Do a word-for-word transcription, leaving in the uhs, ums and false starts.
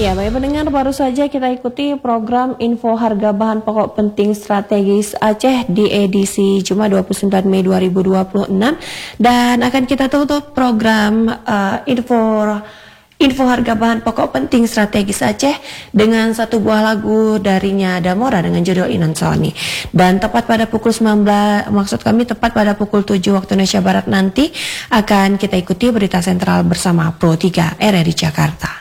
Ya, baik pendengar, baru saja kita ikuti program info harga bahan pokok penting strategis Aceh di edisi Jumat dua puluh sembilan Mei dua ribu dua puluh enam, dan akan kita tutup program uh, info info harga bahan pokok penting strategis Aceh dengan satu buah lagu darinya Damora dengan judul Inan Soni. Dan tepat pada pukul sembilan belas, maksud kami tepat pada pukul tujuh waktu Indonesia Barat nanti akan kita ikuti berita sentral bersama Pro tiga R R I Jakarta.